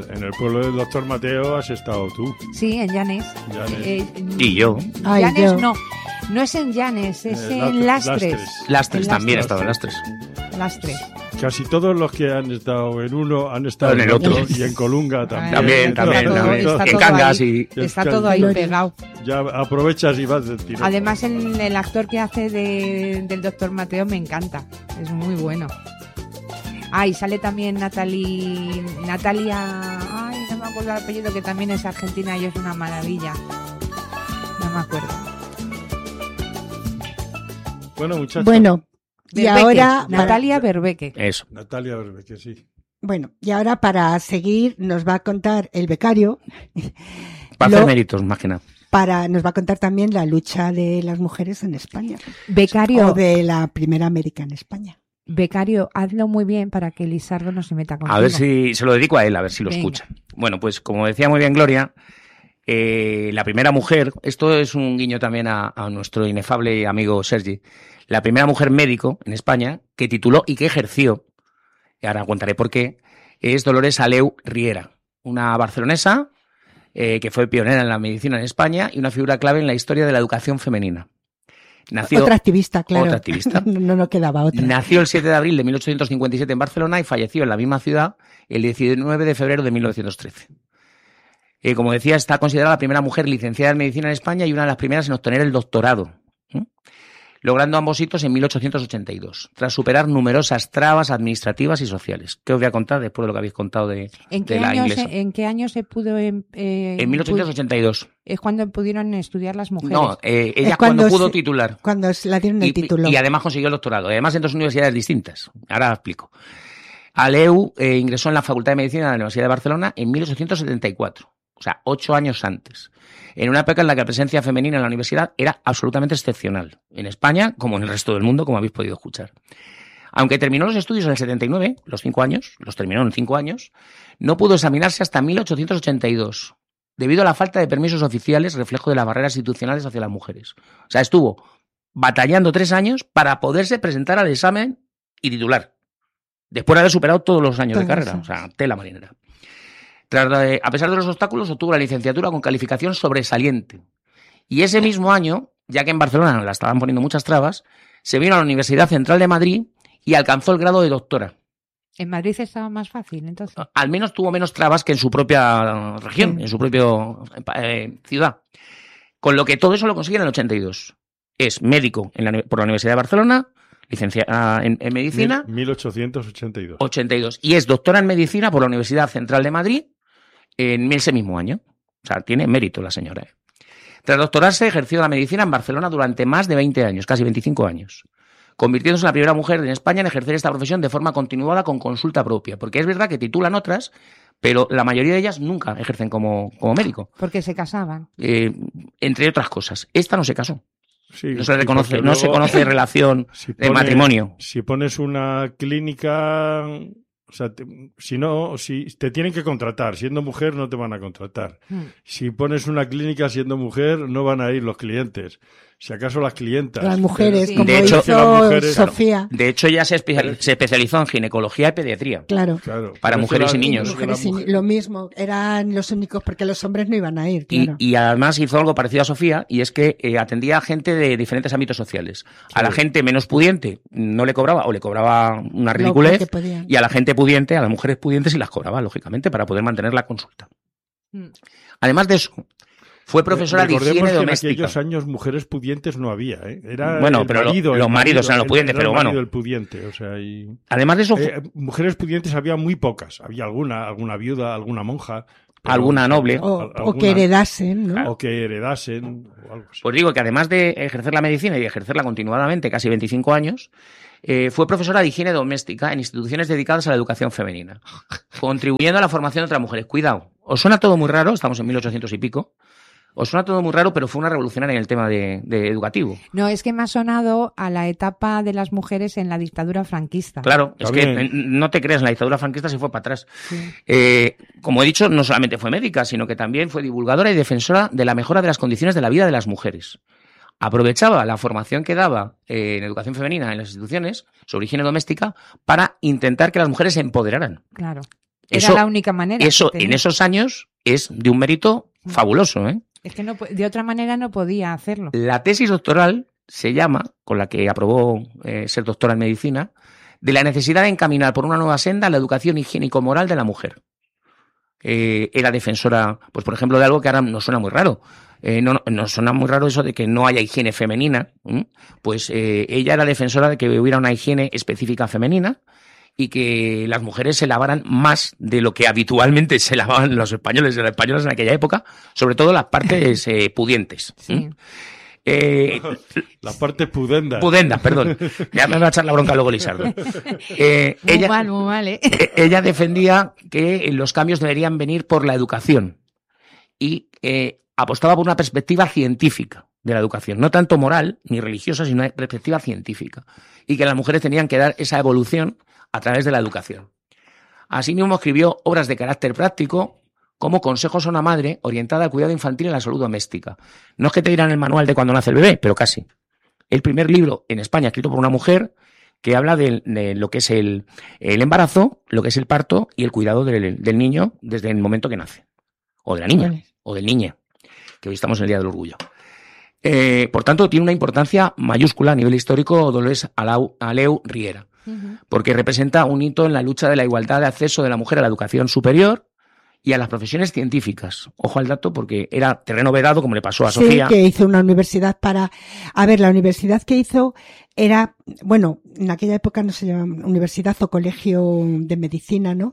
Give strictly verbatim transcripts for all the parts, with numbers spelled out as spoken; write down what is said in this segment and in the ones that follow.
en el pueblo del doctor Mateo has estado tú. Sí, en Llanes. Llanes. Eh, Y yo. Ay, Llanes yo. no, no es en Llanes, es Eh, en Lastres. Lastres. Lastres En también he Lastres. estado en Lastres. Lastres. Casi todos los que han estado en uno han estado En el otro. y en Colunga también. También, Está también, todo- también. está En todo Cangas ahí. y... Está todo ahí Gloria. pegado. Ya aprovechas y vas del tirón. Además, el, el actor que hace de, del doctor Mateo me encanta. Es muy bueno. Ah, y sale también Natalie, Natalia... Ay, no me acuerdo el apellido, que también es argentina y es una maravilla. No me acuerdo. Bueno, muchachos. Bueno, y Berbeque, ahora... para- Natalia Berbeque. Eso. Natalia Berbeque, sí. Bueno, y ahora para seguir nos va a contar el becario, Para Lo- hacer méritos, más que nada. para nos va a contar también la lucha de las mujeres en España. Becario, O de la primera América en España. becario, hazlo muy bien para que Lizardo no se meta contigo. A ver si se lo dedico a él, a ver si lo Venga. escucha. Bueno, pues como decía muy bien Gloria, eh, la primera mujer, esto es un guiño también a, a nuestro inefable amigo Sergi, la primera mujer médico en España que tituló y que ejerció, y ahora contaré por qué, es Dolores Aleu Riera, una barcelonesa eh, que fue pionera en la medicina en España y una figura clave en la historia de la educación femenina. Nació, Otra activista, claro. Otra activista. No, no, no quedaba otra. Nació el siete de abril de mil ochocientos cincuenta y siete en Barcelona y falleció en la misma ciudad el diecinueve de febrero de mil novecientos trece. Eh, como decía, está considerada la primera mujer licenciada en medicina en España y una de las primeras en obtener el doctorado, ¿eh? Logrando ambos hitos en mil ochocientos ochenta y dos, tras superar numerosas trabas administrativas y sociales. ¿Qué os voy a contar después de lo que habéis contado de, ¿En de qué, la año inglesa? se, ¿En qué año se pudo... em- eh, En mil ochocientos ochenta y dos. Es cuando pudieron estudiar las mujeres. No, eh, ella Es cuando, cuando pudo se- titular. Cuando se la dieron el Y, título. y además consiguió el doctorado. Además en dos universidades distintas. Ahora explico. Aleu eh, ingresó en la Facultad de Medicina de la Universidad de Barcelona en mil ochocientos setenta y cuatro. O sea, ocho años antes. En una época en la que la presencia femenina en la universidad era absolutamente excepcional. En España, como en el resto del mundo, como habéis podido escuchar. Aunque terminó los estudios en el setenta y nueve, los cinco años, los terminó en cinco años, no pudo examinarse hasta mil ochocientos ochenta y dos, debido a la falta de permisos oficiales, reflejo de las barreras institucionales hacia las mujeres. O sea, estuvo batallando tres años para poderse presentar al examen y titular, después de haber superado todos los años de Todos carrera. los O sea, tela marinera. Tras la- a pesar de los obstáculos, obtuvo la licenciatura con calificación sobresaliente. Y ese mismo año, ya que en Barcelona la estaban poniendo muchas trabas, se vino a la Universidad Central de Madrid y alcanzó el grado de doctora. En Madrid estaba más fácil, entonces. Al menos tuvo menos trabas que en su propia región, Sí. en su propia eh, ciudad. Con lo que todo eso lo consigue en el ochenta y dos. Es médico en la, por la Universidad de Barcelona, licenciada en, en medicina, Mil- mil ochocientos ochenta y dos. ochenta y dos. Y es doctora en medicina por la Universidad Central de Madrid en ese mismo año. O sea, tiene mérito la señora. ¿eh? Tras doctorarse, ejerció la medicina en Barcelona durante más de veinte años, casi veinticinco años, convirtiéndose en la primera mujer en España en ejercer esta profesión de forma continuada con consulta propia. Porque es verdad que titulan otras, pero la mayoría de ellas nunca ejercen como, como médico, Porque se casaban. eh, entre otras cosas. Esta no se casó. Sí, No se sí, reconoce, porque no se luego, conoce relación si de pone- matrimonio. Si pones una clínica, o sea, te- si no, si te tienen que contratar, siendo mujer no te van a contratar. Hmm. Si pones una clínica siendo mujer, no van a ir los clientes. Si acaso las clientas. Las mujeres, Sí. como De hecho, hizo las mujeres- Sofía. De hecho, ya se, espe- se especializó en ginecología y pediatría. Claro. Claro, Para pero mujeres eso y la- niños. la Mujeres y- mujer- lo mismo, eran los únicos porque los hombres no iban a ir, Y, claro. y además hizo algo parecido a Sofía, y es que eh, atendía a gente de diferentes ámbitos sociales. A la Sí. gente menos pudiente no le cobraba, o le cobraba una Lo ridiculez, que podían. y a la gente pudiente, a las mujeres pudientes, sí las cobraba, lógicamente, para poder mantener la consulta. Hmm. Además de eso, fue profesora de Recordemos higiene que doméstica. En aquellos años mujeres pudientes no había, ¿eh? Era Bueno, el pero lo- marido, el los maridos eran los el- pudientes, era pero el bueno. marido el pudiente, o sea, y- Además de eso, fu- Eh, mujeres pudientes había muy pocas. Había alguna, alguna viuda, alguna monja. pero- Alguna noble. O, al- o alguna- que heredasen, ¿no? O que heredasen, o algo así. pues digo que además de ejercer la medicina y ejercerla continuadamente, casi veinticinco años, eh, fue profesora de higiene doméstica en instituciones dedicadas a la educación femenina, contribuyendo a la formación de otras mujeres. Cuidado, os suena todo muy raro, estamos en mil ochocientos y pico, os suena todo muy raro, pero fue una revolucionaria en el tema de, de educativo. No, es que me ha sonado a la etapa de las mujeres en la dictadura franquista. Claro, es que También. eh, no te creas, en la dictadura franquista se fue para atrás. Sí. Eh, como he dicho, no solamente fue médica, sino que también fue divulgadora y defensora de la mejora de las condiciones de la vida de las mujeres. Aprovechaba la formación que daba eh, en educación femenina en las instituciones sobre higiene doméstica para intentar que las mujeres se empoderaran. Claro. Era eso, la única manera. Eso en esos años es de un mérito fabuloso, ¿eh? Es que no, de otra manera no podía hacerlo. La tesis doctoral se llama, con la que aprobó eh, ser doctora en medicina, de la necesidad de encaminar por una nueva senda la educación higiénico-moral de la mujer. Eh, era defensora, pues por ejemplo, de algo que ahora nos suena muy raro. Eh, no, nos suena muy raro eso de que no haya higiene femenina. ¿eh? Pues eh, ella era defensora de que hubiera una higiene específica femenina y que las mujeres se lavaran más de lo que habitualmente se lavaban los españoles y las españolas en aquella época, sobre todo las partes eh, pudientes. Sí. ¿eh? Eh, la parte pudenda. Pudenda, perdón. Ya me va a echar la bronca luego Lisardo. Eh, muy ella, mal, muy mal, ¿eh? Ella defendía que los cambios deberían venir por la educación y eh, apostaba por una perspectiva científica de la educación, no tanto moral ni religiosa, sino una perspectiva científica, y que las mujeres tenían que dar esa evolución a través de la educación. Asimismo escribió obras de carácter práctico como Consejos a una madre orientada al cuidado infantil y la salud doméstica. No es que te dirán el manual de cuando nace el bebé, pero casi. El primer libro en España escrito por una mujer que habla de, de lo que es el, el embarazo, lo que es el parto y el cuidado del, del niño desde el momento que nace. O de la niña, vale. O del niño, que hoy estamos en el Día del Orgullo. Eh, por tanto, tiene una importancia mayúscula a nivel histórico Dolores Alau, Aleu Riera, uh-huh. porque representa un hito en la lucha de la igualdad de acceso de la mujer a la educación superior y a las profesiones científicas. Ojo al dato, porque era terreno vedado, como le pasó a sí, Sofía. Sí, que hizo una universidad para... A ver, la universidad que hizo era... Bueno, en aquella época no se llamaba universidad o colegio de medicina, ¿no?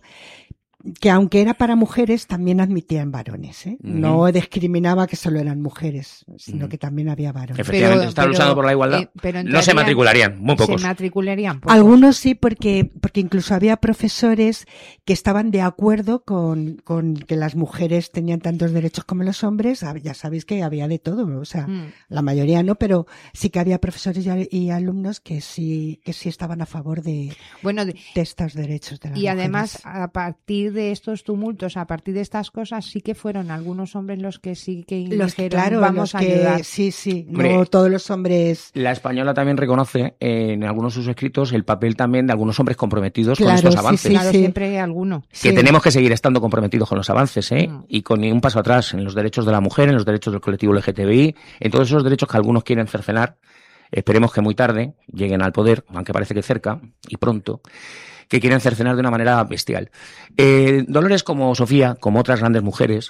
Que aunque era para mujeres, también admitían varones, ¿eh? Uh-huh. No discriminaba que solo eran mujeres, sino uh-huh. que también había varones. Efectivamente, pero, está luchando por la igualdad. Eh, pero no se matricularían, muy pocos. Se matricularían pocos. Algunos sí, porque, porque incluso había profesores que estaban de acuerdo con, con que las mujeres tenían tantos derechos como los hombres. Ya sabéis que había de todo, o sea, uh-huh. la mayoría no, pero sí que había profesores y, y alumnos que sí, que sí estaban a favor de, bueno, de, de estos derechos de las y mujeres. Además, a partir de estos tumultos, a partir de estas cosas, sí que fueron algunos hombres los que sí que los dijeron, claro, vamos los a que, ayudar. Sí, sí, Hombre, no todos los hombres. La Española también reconoce eh, en algunos de sus escritos el papel también de algunos hombres comprometidos claro, con estos sí, avances. Sí, claro, sí. siempre hay alguno. Que sí. tenemos que seguir estando comprometidos con los avances, ¿eh? Mm. Y con ni un paso atrás en los derechos de la mujer, en los derechos del colectivo L G T B I, en todos esos derechos que algunos quieren cercenar. Esperemos que muy tarde lleguen al poder, aunque parece que cerca y pronto, que quieren cercenar de una manera bestial. Eh, Dolores, como Sofía, como otras grandes mujeres,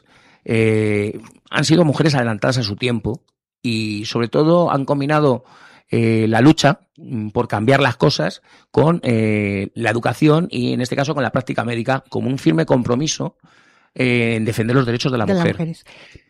eh, han sido mujeres adelantadas a su tiempo y sobre todo han combinado eh, la lucha por cambiar las cosas con eh, la educación y en este caso con la práctica médica como un firme compromiso eh, en defender los derechos de la de mujer. Las mujeres.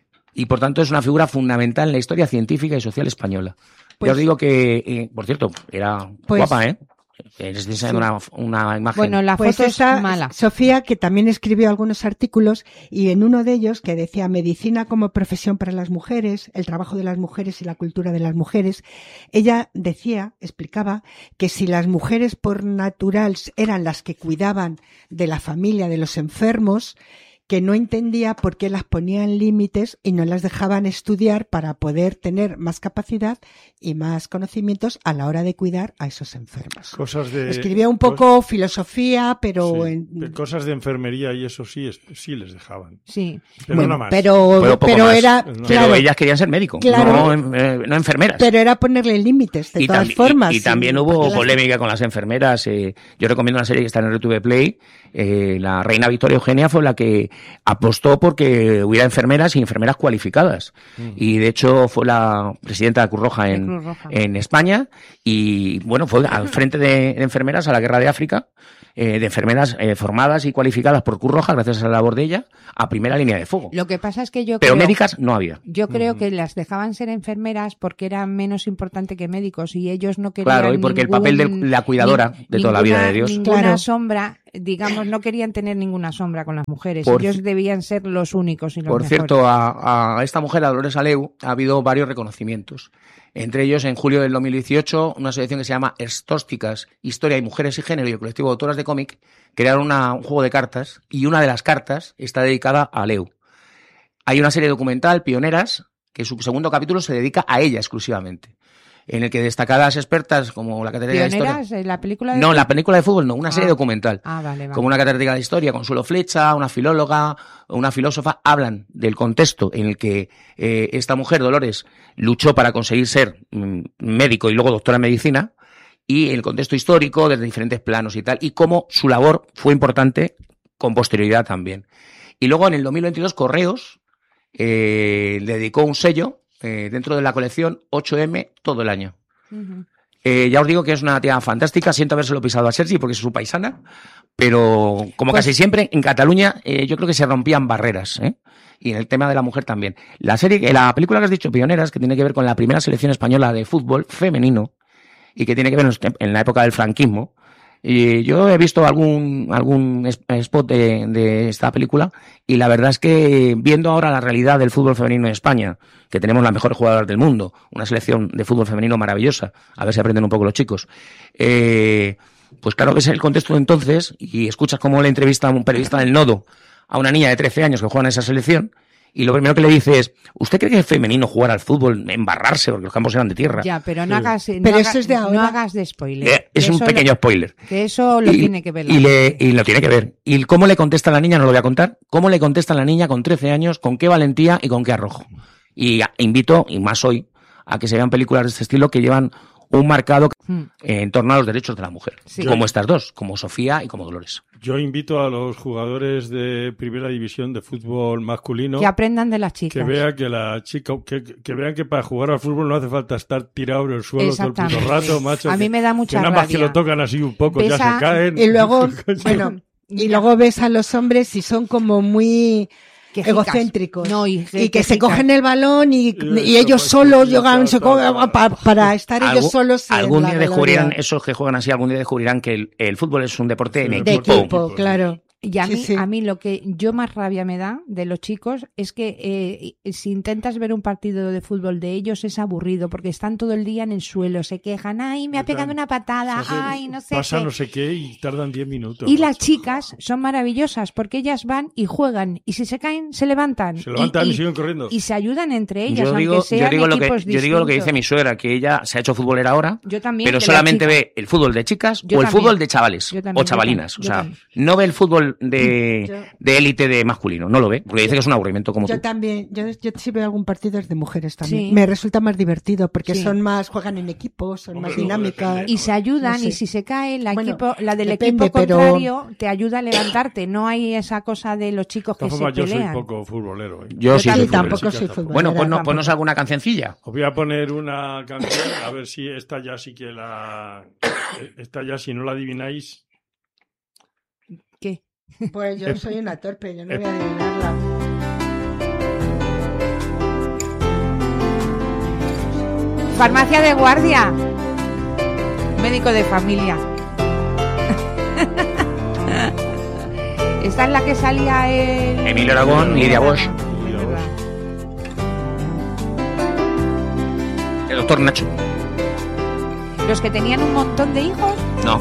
Y por tanto es una figura fundamental en la historia científica y social española. Pues, ya os digo que, eh, por cierto, era pues, guapa, ¿eh? Les diseñando sí. una, una imagen. Bueno, la pues foto esa, es mala. Sofía, que también escribió algunos artículos, y en uno de ellos que decía medicina como profesión para las mujeres, el trabajo de las mujeres y la cultura de las mujeres, ella decía, explicaba, que si las mujeres por natural eran las que cuidaban de la familia, de los enfermos, que no entendía por qué las ponían límites y no las dejaban estudiar para poder tener más capacidad y más conocimientos a la hora de cuidar a esos enfermos. Cosas de, Escribía un poco cos, filosofía, pero... Sí, en, cosas de enfermería y eso sí, sí les dejaban. Sí. Pero bueno, no más. Pero, pero, pero era... No. Pero claro, ellas querían ser médicos, claro, no, eh, no enfermeras. Pero era ponerle límites, de y todas tam- formas. Y, y también sí, hubo las... polémica con las enfermeras. Eh, yo recomiendo una serie que está en R T V Play. Eh, la reina Victoria Eugenia fue la que apostó porque hubiera enfermeras y enfermeras cualificadas. Mm. Y de hecho fue la presidenta de Cruz Roja en, Cruz Roja. en España. Y bueno, fue al frente de, de enfermeras a la guerra de África, eh, de enfermeras eh, formadas y cualificadas por Cruz Roja, gracias a la labor de ella, a primera línea de fuego. Lo que pasa es que yo Pero creo, médicas no había. Yo creo mm. que las dejaban ser enfermeras porque era menos importante que médicos y ellos no querían. Claro, y porque ningún, el papel de la cuidadora ni, de toda ninguna, la vida de Dios. Ninguna claro. sombra, digamos, no querían tener ninguna sombra con las mujeres. Por, ellos debían ser los únicos y los Por mejores. cierto, a, a esta mujer, a Dolores Aleu, ha habido varios reconocimientos. Entre ellos, en julio del dos mil dieciocho, una asociación que se llama Estósticas, Historia y Mujeres y Género y el colectivo de autoras de cómic crearon una, un juego de cartas y una de las cartas está dedicada a Aleu. Hay una serie documental, Pioneras, que su segundo capítulo se dedica a ella exclusivamente. en el que destacadas expertas como la catedrática de ¿Pioneras? historia... ¿La película de No, fútbol? la película de fútbol no, una serie Ah. documental. Ah, vale, vale. Como una catedrática de historia, Consuelo Flecha, una filóloga, una filósofa, hablan del contexto en el que eh, esta mujer, Dolores, luchó para conseguir ser mm, médico y luego doctora en medicina, y el contexto histórico desde diferentes planos y tal, y cómo su labor fue importante con posterioridad también. Y luego en el dos mil veintidós Correos eh, le dedicó un sello eh, dentro de la colección ocho eme todo el año. Ujú. Eh, ya os digo que es una tía fantástica, siento habérselo pisado a Sergi porque es su paisana, pero como Pues- casi siempre en Cataluña eh, yo creo que se rompían barreras, ¿eh? Y en el tema de la mujer también. La serie, la película que has dicho, Pioneras, que tiene que ver con la primera selección española de fútbol femenino y que tiene que ver en los tem- en la época del franquismo. Y yo he visto algún algún es- spot de, de esta película y la verdad es que viendo ahora la realidad del fútbol femenino en España, que tenemos las mejores jugadoras del mundo, una selección de fútbol femenino maravillosa, a ver si aprenden un poco los chicos, eh, pues claro que es el contexto de entonces y escuchas cómo le entrevista a un periodista del Nodo a una niña de trece años que juega en esa selección y lo primero que le dice es, ¿usted cree que es femenino jugar al fútbol, embarrarse porque los campos eran de tierra? Ya, pero no Sí. hagas, no Pero haga- eso es de no ahora. hagas de spoiler. Eh, es Que un eso pequeño lo- spoiler. Que eso lo y, tiene que ver la y, le, gente. y lo tiene que ver. ¿Y cómo le contesta la niña? No lo voy a contar. ¿Cómo le contesta la niña con trece años? ¿Con qué valentía y con qué arrojo? Y a- invito, y más hoy, a que se vean películas de este estilo que llevan un marcado Hmm. eh, en torno a los derechos de la mujer. Sí. Como estas dos, como Sofía y como Dolores. Yo invito a los jugadores de primera división de fútbol masculino Que aprendan de las que chicas. vean que la chica, que, que vean que para jugar al fútbol no hace falta estar tirado en el suelo todo el puto Exactamente. rato, macho. A mí que- me da mucha que nada más que rabia. lo tocan así un poco, ya Pesa- se caen. Y luego, bueno, y luego ves a los hombres y son como muy Quejicas. egocéntricos. No, y, y que se quejicas. cogen el balón y, Y y ellos eso, solos pues, llegan ta, se ta, cogen- ta. pa- para estar ellos Algún- solos en algún la día gloria. descubrirán, esos que juegan así, algún día descubrirán que el, el fútbol es un deporte Sí, en de de equipo. equipo, equipo, claro. Y a Sí, mí, sí. a mí lo que yo más rabia me da de los chicos es que eh, si intentas ver un partido de fútbol de ellos es aburrido porque están todo el día en el suelo, se quejan, ay, me ha pegado una patada, Se hace- ay, no sé Pasa qué. no sé qué y tardan diez minutos. Y las macho. chicas son maravillosas porque ellas van y juegan y si se caen se levantan. Se levantan y, y, siguen corriendo. y se ayudan entre ellas, Yo digo, aunque sean yo, digo lo que, equipos yo digo lo que dice distintos. mi suegra, que ella se ha hecho futbolera ahora, Yo también, pero de la solamente chica. ve el fútbol de chicas Yo o el también. fútbol de chavales Yo también, o yo chavalinas. también, O yo sea, también. no ve el fútbol de, Yo- de élite de masculino, no lo ve, porque dice que es un aburrimiento como Yo tú. también, yo, yo sí veo algún partido de mujeres también. Sí. Me resulta más divertido porque Sí. son más, juegan en equipo, son Hombre, más luego dinámicas. depende. Y se ayudan No sé. y si se cae la, Bueno, equipo, la del depende, equipo pero- contrario te ayuda a levantarte. No hay esa cosa de los chicos De que todas se formas, yo soy pelean. poco futbolero. ¿eh? Yo Yo sí también soy Sí, tampoco futbolero. soy Bueno, futbolera. Bueno, pues no, tampoco. ponnos alguna cancioncilla. Os voy a poner una canción, a ver si esta ya sí que la... Esta ya, si no la adivináis... ¿Qué? Pues yo soy una torpe, yo no voy a adivinarla. Farmacia de guardia. Médico de familia. Esta es la que salía el... Emilio Aragón, Lidia Bosch, Lidia Es verdad. el doctor Nacho. Los que tenían un montón de hijos. No,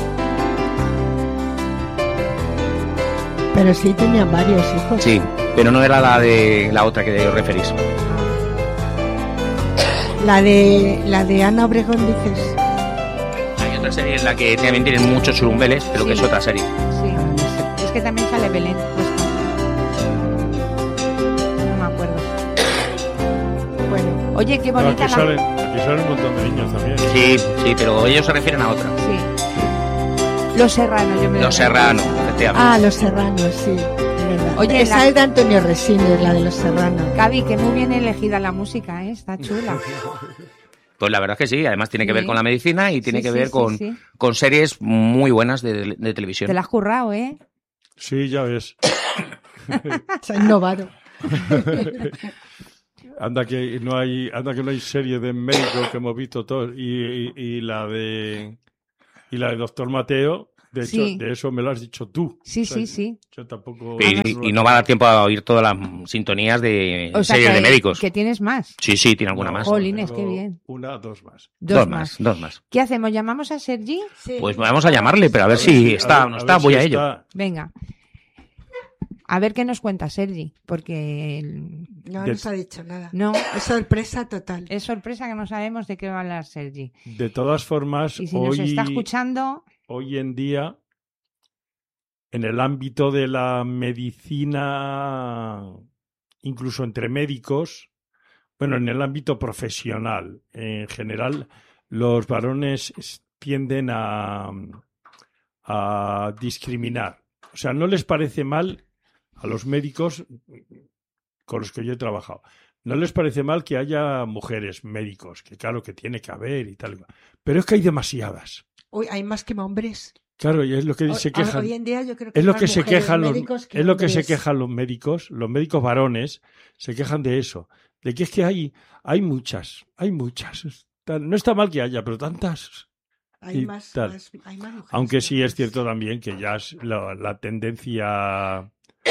Pero sí tenían varios hijos. sí, pero no era la de la otra que os referís. La de la de Ana Obregón dices. Hay otra serie en la que también tienen muchos churumbeles, pero que Sí. es otra serie. Sí. Es que también sale Belén. Pues, no me acuerdo. Bueno, Oye, qué No, bonita aquí, la... salen, aquí salen un montón de niños también. Sí, sí, pero ellos se refieren a otra. Sí. Los Serranos, yo me Los Serrano, efectivamente. ah, Los Serranos, sí, es verdad. Oye, esa la- es de Antonio Resines, la de Los Serranos. Gaby, que muy bien elegida la música, ¿eh? Está chula. Pues la verdad es que sí, además tiene que ver Sí. con la medicina y tiene Sí, que sí, ver sí, con, sí. con series muy buenas de, de televisión. Te la has currado, ¿eh? Sí, ya ves. Se ha innovado. Anda que no hay, anda que no hay serie de médicos que hemos visto todos y, y, y la de y la de Doctor Mateo. De hecho, Sí. de eso me lo has dicho tú. Sí, O sea, sí, sí. Yo tampoco. Y, y no va a dar tiempo a oír todas las sintonías de O sea, series que, de médicos. que tienes más. Sí, sí, tiene alguna No, más. Jolines, tengo qué bien. Una, dos más. Dos, Dos más. más, dos más. ¿Qué hacemos? ¿Llamamos a Sergi? Pues vamos a llamarle, pero a ver A si ver está a o no ver está, si voy a ello. está. Venga. A ver qué nos cuenta Sergi, porque No de, nos ha dicho nada. No. Es sorpresa total. Es sorpresa que no sabemos de qué va a hablar Sergi. de todas formas, Y si hoy, nos está escuchando, hoy en día, en el ámbito de la medicina, incluso entre médicos, bueno, en el ámbito profesional, en general, los varones tienden a, a discriminar. O sea, no les parece mal a los médicos con los que yo he trabajado. No les parece mal que haya mujeres médicos, que claro que tiene que haber y tal. Pero es que hay demasiadas. Hoy hay más que hombres. Claro, y es lo que Hoy, se quejan. hoy en día yo creo que Es lo más que se mujeres quejan los, médicos que es lo que se hombres. quejan los médicos, los médicos varones se quejan de eso, de que es que hay, hay muchas, hay muchas. Tal- No está mal que haya, pero tantas. Hay y más, tal. más- hay más mujeres Aunque que sí es hombres. cierto también que ya es la, la tendencia,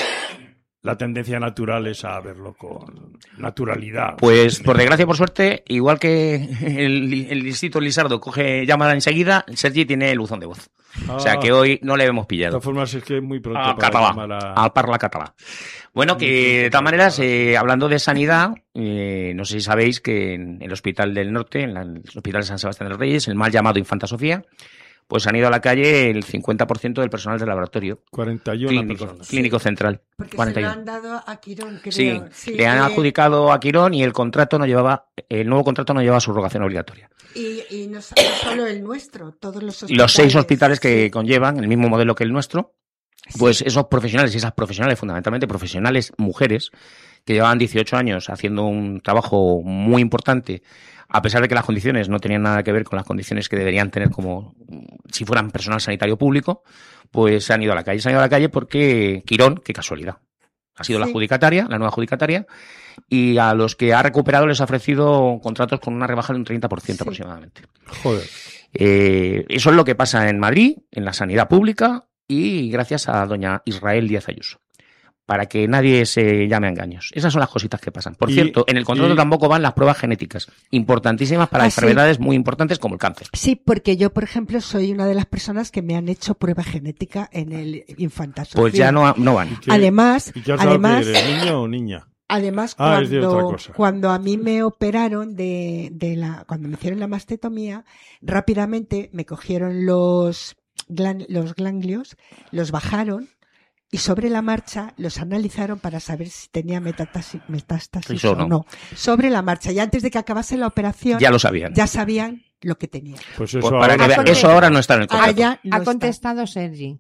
la tendencia natural es a verlo con naturalidad. Pues por desgracia, por suerte, igual que el, el Instituto Lisardo coge llamada enseguida, Sergi tiene el buzón de voz. Ah, O sea que hoy no le hemos de pillado. todas formas es que es muy pronto Al para catalá, llamar a... al parla catalá. Bueno, que de todas maneras, eh, hablando de sanidad, eh, no sé si sabéis que en el Hospital del Norte, en la- el Hospital de San Sebastián de los Reyes, el mal llamado Infanta Sofía, pues han ido a la calle el cincuenta por ciento del personal del laboratorio cuarenta y una clínico, personas. clínico central. Porque cuarenta y se uno. lo han dado a Quirón, creo. Sí, Sí, le han eh, adjudicado a Quirón y el contrato no llevaba, el nuevo contrato no llevaba subrogación obligatoria. Y, y no, so- no solo el nuestro, todos los hospitales. Los seis hospitales que Sí. conllevan el mismo modelo que el nuestro, pues esos profesionales y esas profesionales, fundamentalmente profesionales mujeres, que llevaban dieciocho años haciendo un trabajo muy importante, a pesar de que las condiciones no tenían nada que ver con las condiciones que deberían tener como si fueran personal sanitario público, pues se han ido a la calle. Se han ido a la calle porque Quirón, qué casualidad, ha sido la Sí. adjudicataria, la nueva adjudicataria, y a los que ha recuperado les ha ofrecido contratos con una rebaja de un treinta por ciento Sí. aproximadamente. Joder. Eh, eso es lo que pasa en Madrid, en la sanidad pública, y gracias a doña Israel Díaz Ayuso. Para que nadie se llame a engaños. Esas son las cositas que pasan. Por Y- cierto, en el contrato y- tampoco van las pruebas genéticas, importantísimas para Ah, sí. enfermedades muy importantes como el cáncer. Sí, porque yo, por ejemplo, soy una de las personas que me han hecho prueba genética en el Infanta Sofía. Pues ya no, no van. ¿Qué- Además, ¿Y qué has dado además, que eres, niño o niña? además Ah, es de otra cuando, cosa. cuando a mí me operaron de, de la, cuando me hicieron la mastetomía, rápidamente me cogieron los, glan- los ganglios, los bajaron y sobre la marcha los analizaron para saber si tenía metástasis, metástasis Eso o no. no. Sobre la marcha. Y antes de que acabase la operación, Ya lo sabían. ya sabían lo que tenía. Pues Pues eso para ahora- que vean, porque- eso ahora no está en el contrato. Allá no ha está. contestado Sergi.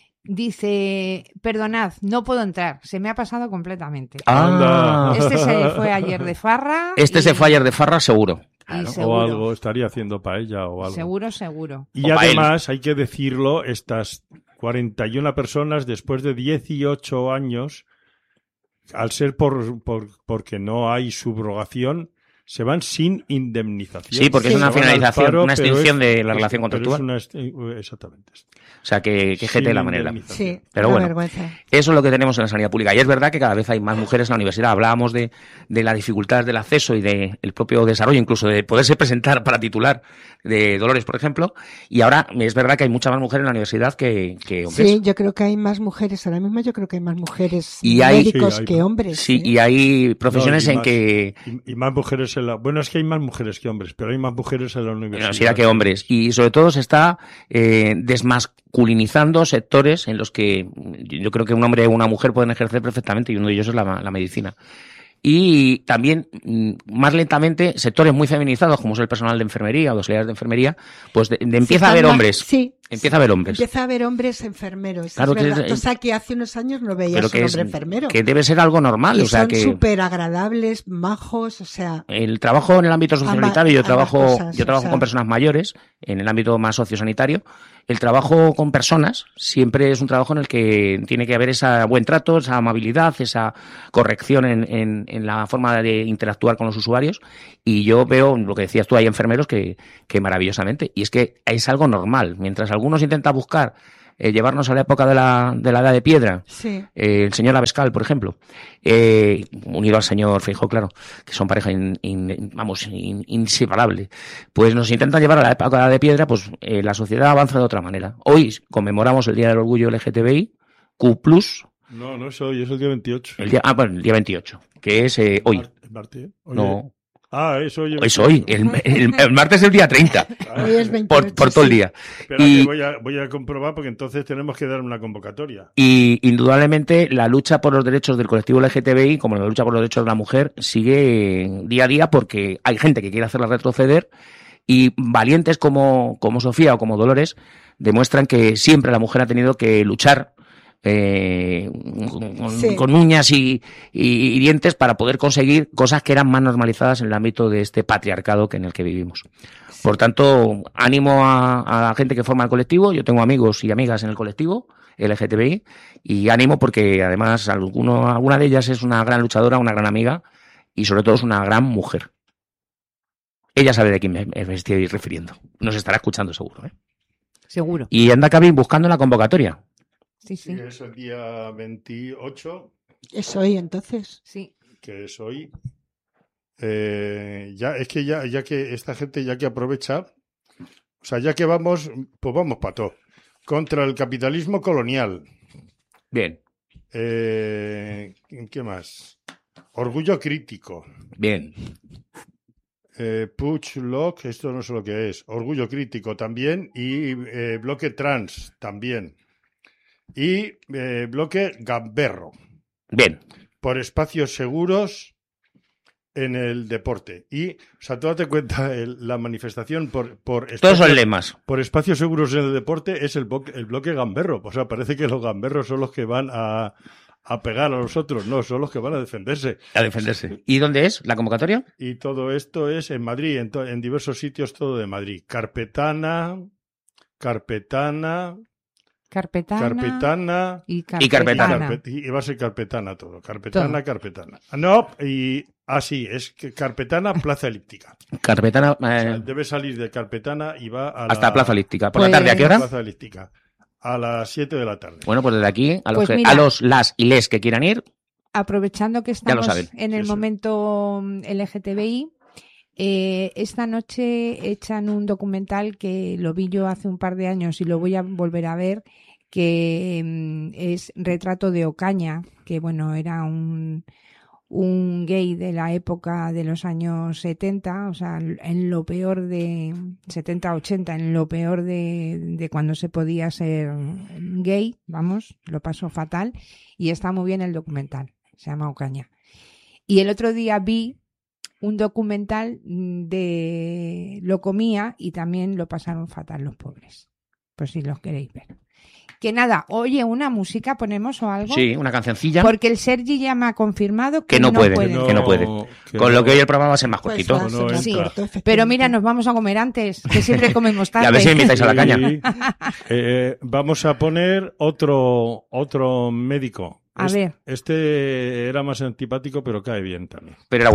Dice, perdonad, no puedo entrar. Se me ha pasado completamente. Ah, Anda. Este se fue ayer de farra. este y- se fue ayer de farra seguro. y Claro. seguro, o algo estaría haciendo paella o algo. seguro, seguro. Y O pa' él. además, hay que decirlo, estas cuarenta y una personas después de dieciocho años, al ser por, por porque no hay subrogación, se van sin indemnización. Sí, porque es Se una van al finalización, paro, una pero extinción es- de la relación pero contractual. es una est- eh, exactamente. O sea, que, que jete Sin la manera. indemnización. Sí, Pero una bueno. vergüenza. Eso es lo que tenemos en la sanidad pública. Y es verdad que cada vez hay más mujeres en la universidad. Hablábamos de, de la dificultad del acceso y del propio desarrollo, incluso de poderse presentar para titular de Dolores, por ejemplo. Y ahora es verdad que hay muchas más mujeres en la universidad que, que hombres. Sí, yo creo que hay más mujeres. Ahora mismo yo creo que hay más mujeres Y hay- médicos Sí, hay- que hombres. Sí, ¿eh? y hay profesiones No, y en más. que Y, y más mujeres en la... Bueno, es que hay más mujeres que hombres, pero hay más mujeres en la en la universidad. universidad que hombres. Y sobre todo se está eh, desmasculinizando sectores en los que yo creo que un hombre o una mujer pueden ejercer perfectamente, y uno de ellos es la, la medicina. Y también, mm, más lentamente, sectores muy feminizados, como es el personal de enfermería o de auxiliares de enfermería, pues de- de- Se empieza a están haber más- hombres. Sí. Empieza a haber hombres. Empieza a haber hombres enfermeros. Claro es que verdad. es- Cosa que hace unos años no veías Pero un que, es, hombre enfermero. que debe ser algo normal. Y O sea, son que súper agradables, majos, o sea... el trabajo en el ámbito sociosanitario, yo ambas trabajo, cosas, yo o trabajo sea. con personas mayores, en el ámbito más sociosanitario. El trabajo con personas siempre es un trabajo en el que tiene que haber ese buen trato, esa amabilidad, esa corrección en, en, en la forma de interactuar con los usuarios. Y yo veo, lo que decías tú, hay enfermeros que, que maravillosamente. Y es que es algo normal. Mientras algunos intentan buscar eh, llevarnos a la época de la, de la edad de piedra, Sí. eh, el señor Abascal, por ejemplo, eh, unido al señor Feijóo, claro, que son pareja in- in- vamos, in- inseparable, pues nos intentan llevar a la época de piedra, pues eh, la sociedad avanza de otra manera. Hoy conmemoramos el Día del Orgullo L G T B I, Q plus, No, no es hoy, es el día veintiocho. El día, ah, bueno, el día veintiocho, que es eh, hoy. ¿El martes? Oye. No, Ah, es hoy. el es hoy. El, el- el martes es el día treinta, Hoy es veintiocho, por, por todo el sí. día. Espera, Y- que voy a, voy a comprobar porque entonces tenemos que dar una convocatoria. Y indudablemente la lucha por los derechos del colectivo L G T B I, como la lucha por los derechos de la mujer, sigue día a día porque hay gente que quiere hacerla retroceder y valientes como, como Sofía o como Dolores demuestran que siempre la mujer ha tenido que luchar eh, con, Sí. con uñas y, y- y dientes para poder conseguir cosas que eran más normalizadas en el ámbito de este patriarcado que en el que vivimos. Por tanto, ánimo a, a la gente que forma el colectivo. Yo tengo amigos y amigas en el colectivo L G T B I y ánimo porque además alguno, alguna de ellas es una gran luchadora, una gran amiga y sobre todo es una gran mujer. Ella sabe de quién me, me estoy refiriendo. Nos estará escuchando seguro, ¿eh? Seguro. Y anda Cabin buscando la convocatoria. Sí, Sí, sí. es el día veintiocho, Es hoy, entonces. Sí. que es hoy. Eh, ya, es que ya, ya que esta gente ya que aprovecha, o sea, ya que vamos, pues vamos para todo. Contra el capitalismo colonial. Bien, Eh, ¿qué más? Orgullo crítico. bien. Eh, Push Lock, esto no sé lo que es. Orgullo crítico también. Y eh, bloque trans también. Y eh, bloque gamberro. Bien. Por espacios seguros en el deporte. Y, o sea, tú date cuenta, el- la manifestación por, por, Todos son espacios, lemas. por espacios seguros en el deporte es el, bloque, el bloque gamberro. O sea, parece que los gamberros son los que van a, a pegar a los otros. No, son los que van a defenderse. A defenderse. ¿Y dónde es la convocatoria? Y todo esto es en Madrid, en, to- en diversos sitios, todo de Madrid. Carpetana, Carpetana, Carpetana, Carpetana. y Y Carpetana. Carpet- y va a ser carpetana todo. Carpetana, Todo. carpetana. Ah, no, y así, es que carpetana, plaza elíptica. Carpetana, O sea, eh, debe salir de carpetana y va a la hasta Plaza Elíptica. ¿Por Pues- la tarde a qué hora? plaza elíptica. A las siete de la tarde. Bueno, pues desde aquí, a los, Pues que- mira. a los, las y les que quieran ir, aprovechando que Ya lo estamos saben. en el Sí, sí. momento mm, L G T B I, eh, esta noche echan un documental que lo vi yo hace un par de años y lo voy a volver a ver, que mm, es Retrato de Ocaña, que bueno, era un, un gay de la época de los años setenta, o sea, en lo peor de setenta ochenta, en lo peor de, de cuando se podía ser gay, vamos, lo pasó fatal y está muy bien el documental, se llama Ocaña. Y el otro día vi un documental de Locomía y también lo pasaron fatal los pobres, por si los queréis ver. Que nada, oye, una música ponemos o algo. sí, una cancioncilla. Porque el Sergi ya me ha confirmado que, Que no puede, puede. que no puede. que Con no- lo que hoy el programa va a ser más Pues cortito. va a ser No más entra. corto, efectivamente. Pero mira, nos vamos a comer antes, que siempre comemos tarde. Y a ver si me invitáis a la caña. Sí. Eh, vamos a poner otro, otro médico. A Es- ver. Este era más antipático, pero cae bien también. Pero era